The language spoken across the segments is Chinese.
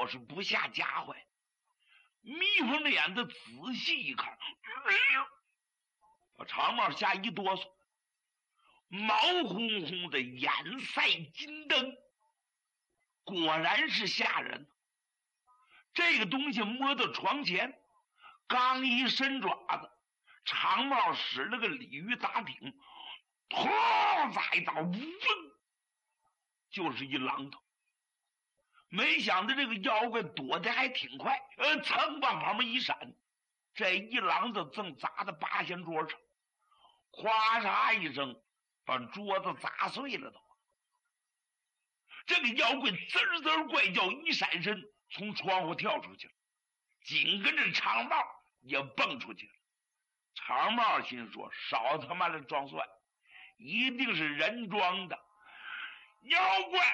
是不下家伙，眯缝着眼的仔细一看，哎呦，把长帽吓一哆嗦，毛烘烘的，眼赛金灯，果然是吓人。这个东西摸到床前，刚一伸爪子，长帽使了个鲤鱼打挺，突咋一刀，嗡，就是一榔头。没想到这个妖怪躲得还挺快，噌往旁边一闪，这一榔子正砸在八仙桌上，咵嚓一声，把桌子砸碎了都。这个妖怪滋滋怪叫，一闪身从窗户跳出去了，紧跟着长帽也蹦出去了。长帽心说：少他妈的装蒜，一定是人装的。妖怪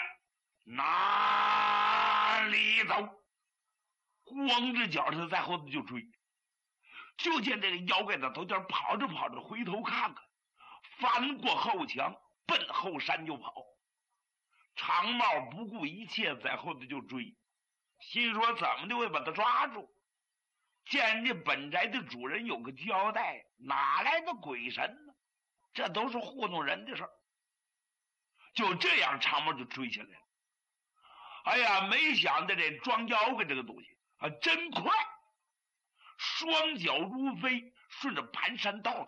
哪里走？光着脚他在后头就追，就见这个妖怪在头前跑着跑着，回头看看，翻过后墙奔后山就跑。长帽不顾一切在后头就追，心说怎么就会把他抓住？见这本宅的主人有个交代，哪来的鬼神呢？这都是糊弄人的事儿。就这样，长帽就追下来了。哎呀，没想到这装妖怪这个东西啊，真快，双脚如飞，顺着盘山道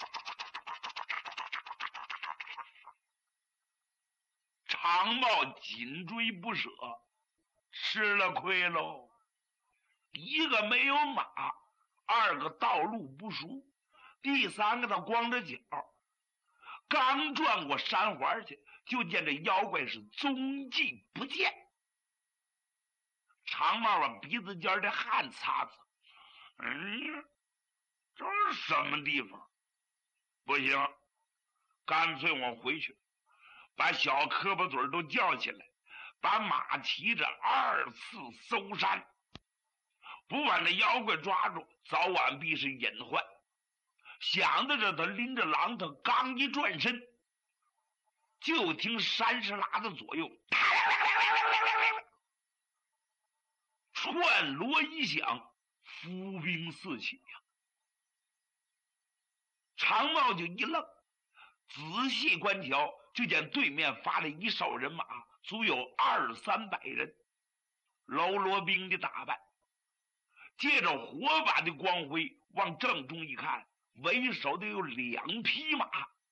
长帽紧追不舍，吃了亏喽。一个没有马，二个道路不熟，第三个他光着脚，刚转过山环去，就见这妖怪是踪迹不见。长帽往鼻子尖的汗擦擦，这是什么地方？不行，干脆我回去，把小磕巴嘴都叫起来，把马骑着二次搜山，不把那妖怪抓住，早晚必是隐患。想到这，他拎着榔头刚一转身，就听山石拉的左右串锣一响，伏兵四起呀。长帽就一愣，仔细观瞧，就见对面发了一哨人马，足有200-300人，喽啰兵的打扮。借着火把的光辉，往正中一看，为首的有2匹马。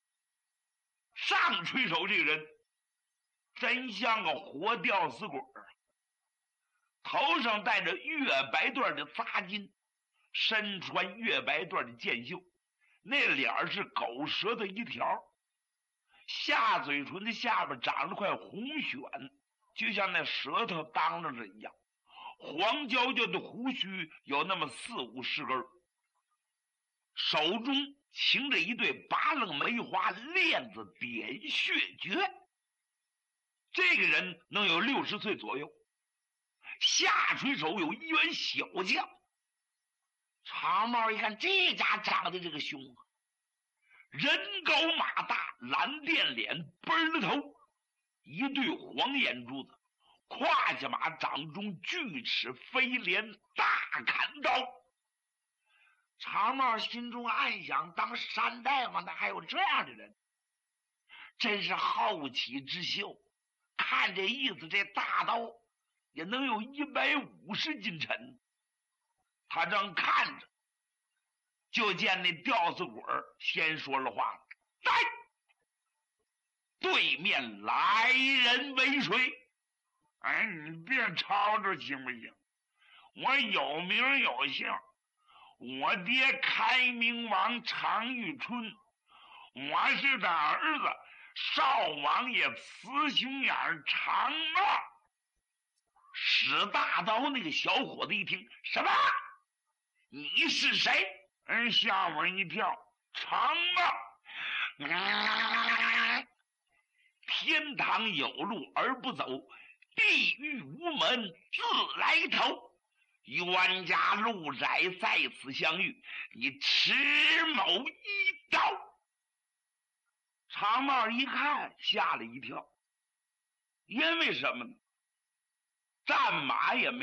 上吹手这个人真像个活吊死鬼儿，头上戴着月白缎的扎巾，身穿月白缎的箭袖，那脸是狗舌的一条，下嘴唇的下边长了块红癣，就像那舌头当着着一样，黄焦焦的胡须有那么40-50根，手中擎着一对拔楞梅花链子点穴诀。这个人能有60岁左右，下垂手有一员小将。长帽一看，这家长得这个凶啊，人高马大，蓝靛脸，奔了头，一对黄眼珠子，胯下马掌中锯齿飞镰，大砍刀。长帽心中暗想，当山大王的还有这样的人，真是好奇之秀。看这意思，这大刀也能有150斤沉。他正看着，就见那吊死鬼先说了话：来，对面来人为谁？你别吵着行不行？我有名有姓，我爹开明王常遇春，我是他儿子少王爷雌雄眼长帽。使大刀那个小伙子一听，什么？你是谁？吓我一跳。长帽，天堂有路而不走，地狱无门自来投。冤家路窄在此相遇，你迟某一刀。长帽一看，吓了一跳，因为什么呢？战马也没